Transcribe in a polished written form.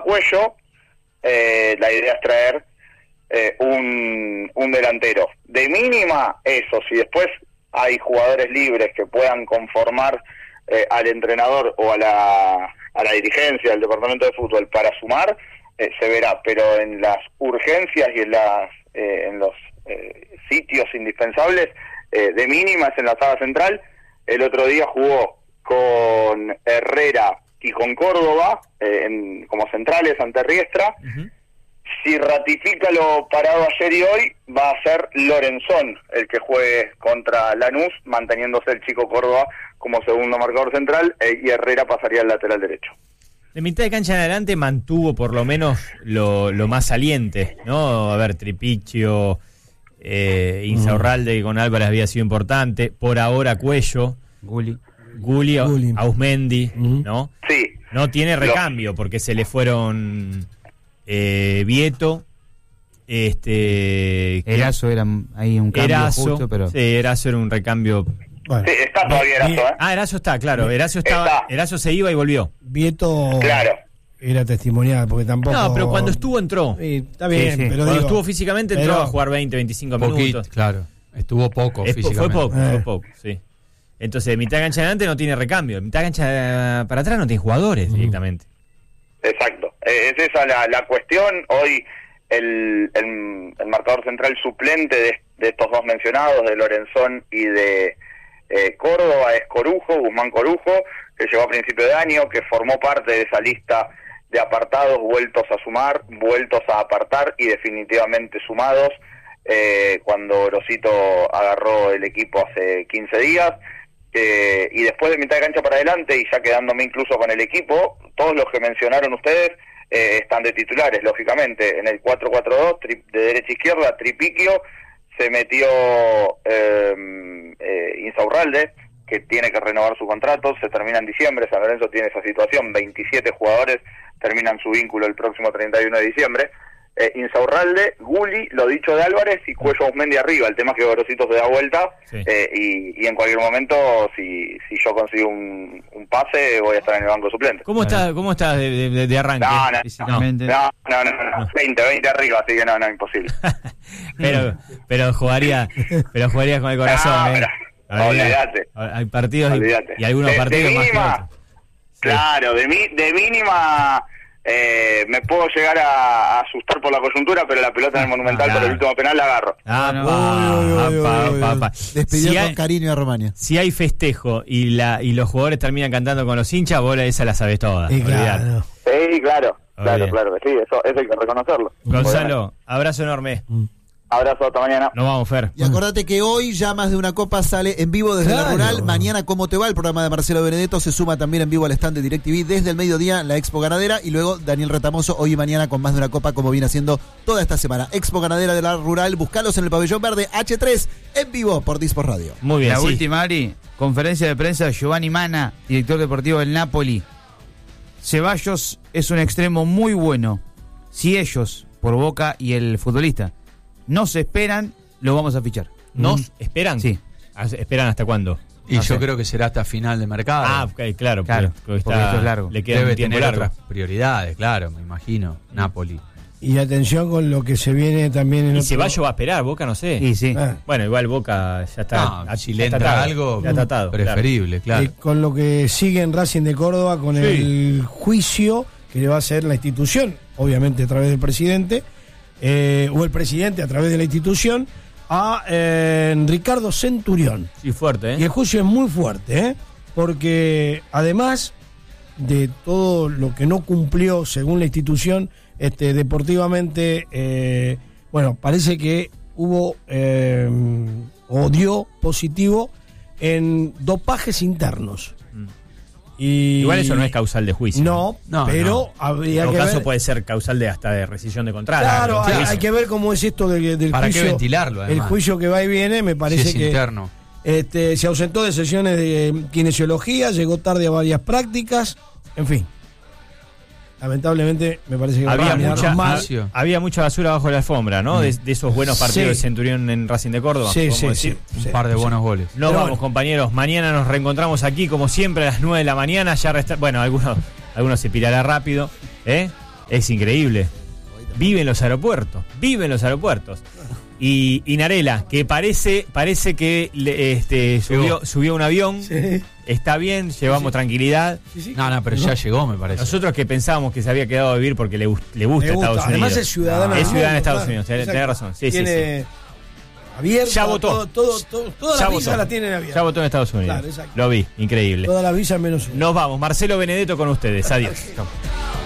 Cuello, la idea es traer un delantero. De mínima, eso. Si después hay jugadores libres que puedan conformar al entrenador o a la dirigencia del departamento de fútbol para sumar, se verá. Pero en las urgencias y en los sitios indispensables, de mínima es en la saga central. El otro día jugó con Herrera y con Córdoba como centrales ante Riestra. Uh-huh. Si ratifica lo parado ayer y hoy, va a ser Lorenzón el que juegue contra Lanús, manteniéndose el chico Córdoba como segundo marcador central, y Herrera pasaría al lateral derecho. De mitad de cancha en adelante mantuvo por lo menos lo más saliente, ¿no? A ver, Tripicchio, Insaurralde, que con Álvarez había sido importante, por ahora Cuello, Gulli, Ausmendi, ¿no? Sí. No tiene recambio porque se le fueron Vieto, Erazo era ahí un cambio justo, pero sí, Erazo era un recambio. Bueno, sí, está todavía Erazo, Erazo está, claro. Erazo se iba y volvió. Vieto, claro, era testimonial, porque tampoco... No, pero cuando estuvo entró. Está bien, sí. pero cuando estuvo físicamente entró a jugar 20, 25 minutos. Claro, estuvo poco físicamente. Fue poco, sí. Entonces, de mitad de cancha adelante no tiene recambio. De mitad de cancha para atrás no tiene jugadores directamente. Exacto. Es esa la cuestión. Hoy el marcador central suplente de estos dos mencionados, de Lorenzón y de Córdoba, es Guzmán Corujo, que llegó a principio de año, que formó parte de esa lista de apartados, vueltos a sumar, vueltos a apartar y definitivamente sumados, cuando Orosito agarró el equipo hace 15 días. Y después de mitad de cancha para adelante, y ya quedándome incluso con el equipo, todos los que mencionaron ustedes están de titulares, lógicamente. En el 4-4-2, de derecha a izquierda, Tripicchio, se metió Insaurralde, que tiene que renovar su contrato, se termina en diciembre. San Lorenzo tiene esa situación, 27 jugadores terminan su vínculo el próximo 31 de diciembre. Insaurralde, Gulli, lo dicho de Álvarez, y Cuello Ausmendi arriba. El tema es que Gorosito se da vuelta, sí. Y en cualquier momento, si yo consigo un pase, voy a estar en el banco suplente. ¿Cómo está de arranque? No, 20 arriba, así que no, imposible. pero jugaría con el corazón. Olvídate. Hay partidos y algunos partidos más que otros. Claro, de mínima... me puedo llegar a asustar por la coyuntura, pero la pelota en el Monumental por el último penal la agarro. Despidió con cariño a Romania. Si hay festejo y los jugadores terminan cantando con los hinchas, vos esa la sabés toda. Sí, claro, que sí, eso hay que reconocerlo. Gonzalo, abrazo enorme. Abrazo, hasta mañana. Nos vamos, Fer. Y acordate que hoy ya Más de una Copa sale en vivo desde la Rural. Mañana ¿Cómo te va? El programa de Marcelo Benedetto se suma también en vivo al stand de DirecTV desde el mediodía en la Expo Ganadera. Y luego Daniel Retamoso hoy y mañana con Más de una Copa, como viene haciendo toda esta semana. Expo Ganadera de la Rural, buscalos en el pabellón verde H3 en vivo por Dispos Radio. Muy bien. La última, Ari, conferencia de prensa de Giovanni Mana, director deportivo del Napoli. Ceballos es un extremo muy bueno. Si ellos, por Boca y el futbolista, nos esperan, lo vamos a fichar. ¿Nos esperan? Sí. ¿Esperan hasta cuándo? Y yo creo que será hasta final de mercado. Claro, porque esto es largo. Le queda Debe un tiempo tener largo. otras prioridades, claro, me imagino. Napoli. Y atención con lo que se viene también en y Ceballos va a esperar, Boca no sé. Y sí. Bueno, igual Boca ya está. Si le entra algo preferible, claro. Con lo que sigue en Racing de Córdoba, con el juicio que le va a hacer la institución, obviamente a través del presidente, o el presidente a través de la institución, a Ricardo Centurión. Sí, fuerte, Y el juicio es muy fuerte, porque además de todo lo que no cumplió según la institución deportivamente, parece que hubo o dio positivo en dopajes internos. Y igual eso no es causal de juicio. No, pero habría que ver. En caso puede ser causal de hasta de rescisión de contrato. Claro, hay que ver cómo es esto del ¿Para juicio. Qué ventilarlo, además? El juicio que va y viene, me parece si es que interno. Se ausentó de sesiones de kinesiología, llegó tarde a varias prácticas, en fin. Lamentablemente me parece que había mucha basura bajo la alfombra, ¿no? De esos buenos partidos de Centurión en Racing de Córdoba. Un par de buenos goles. Nos vamos, compañeros. Mañana nos reencontramos aquí, como siempre, a las 9 de la mañana. Ya algunos se pirará rápido, Es increíble. Vive en los aeropuertos. Y Narela, que parece que subió un avión. Sí. Está bien, llevamos tranquilidad. Sí. No, pero ya llegó, me parece. Nosotros que pensábamos que se había quedado a vivir porque le gusta Estados Unidos. Además es ciudadano. Es ciudadano de Estados Unidos, tenés razón. Sí. Abierta, ya votó. Todas las visas las tienen abiertas. Ya votó en Estados Unidos. Claro, exacto. Lo vi, increíble. Todas las visas menos una. Nos vamos. Marcelo Benedetto con ustedes. Adiós.